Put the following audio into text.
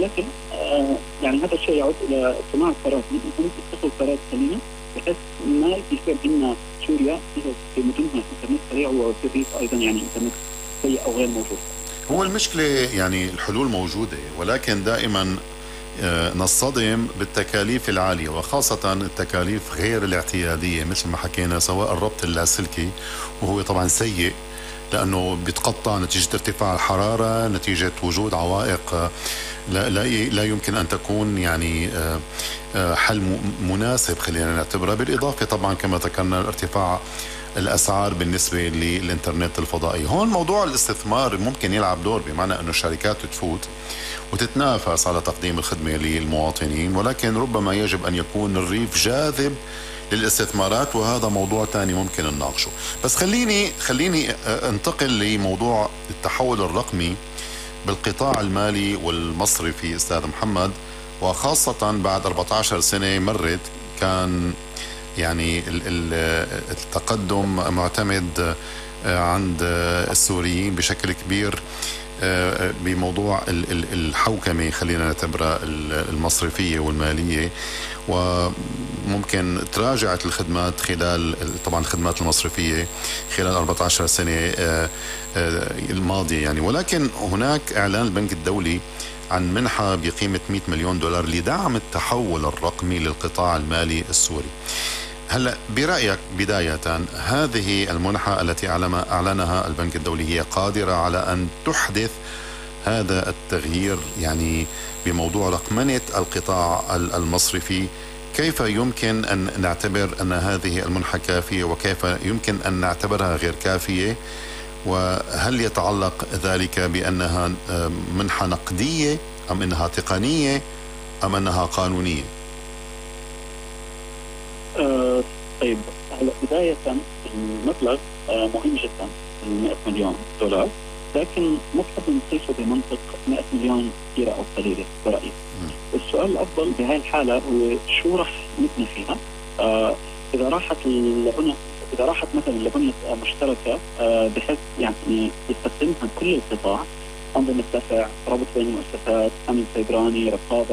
ولكن يعني هذا الشيء يعود الى صناعه قرار، ممكن تتخذ قرار سليمه بحيث ما يصير عندنا سوريا في مدنها انترنت سريع وفي الريف ايضا يعني انترنت سيء او غير موجود. هو المشكله يعني الحلول موجوده، ولكن دائما نصطدم بالتكاليف العالية، وخاصة التكاليف غير الاعتيادية مثل ما حكينا، سواء الربط اللاسلكي وهو طبعا سيء لأنه بيتقطع نتيجة ارتفاع الحرارة، نتيجة وجود عوائق لا يمكن أن تكون يعني حل مناسب خلينا نعتبرها، بالإضافة طبعا كما ذكرنا ارتفاع الأسعار بالنسبة للإنترنت الفضائي. هون موضوع الاستثمار ممكن يلعب دور، بمعنى أنه الشركات تفوت وتتنافس على تقديم الخدمة للمواطنين، ولكن ربما يجب أن يكون الريف جاذب للاستثمارات، وهذا موضوع تاني ممكن نناقشه. بس خليني انتقل لموضوع التحول الرقمي بالقطاع المالي والمصرفي أستاذ محمد، وخاصة بعد 14 سنة مرت كان يعني التقدم معتمد عند السوريين بشكل كبير بموضوع الحوكمة خلينا نعتبرها المصرفية والمالية، وممكن تراجعت الخدمات خلال طبعا الخدمات المصرفية خلال 14 سنة الماضية يعني. ولكن هناك إعلان البنك الدولي عن منحة بقيمة 100 مليون دولار لدعم التحول الرقمي للقطاع المالي السوري. هلا برأيك بداية، هذه المنحة التي أعلنها البنك الدولي هي قادرة على أن تحدث هذا التغيير يعني بموضوع رقمنة القطاع المصرفي؟ كيف يمكن أن نعتبر أن هذه المنحة كافية، وكيف يمكن أن نعتبرها غير كافية؟ وهل يتعلق ذلك بأنها منحة نقدية أم أنها تقنية أم أنها قانونية؟ طيب هلا بداية المبلغ مهم جدا 100 مليون دولار، لكن ممكن نقيسه بمنطق 100 مليون كثيرة أو قليلة برأيي. السؤال الأفضل بهذه الحالة هو شو رح نبني فيها. إذا راحت مثلا لبنية مشتركة بحيث يعني يستخدمها كل القطاع، أنظمة دفع، ربط بين المؤسسات، أمن سيبراني، رقابة،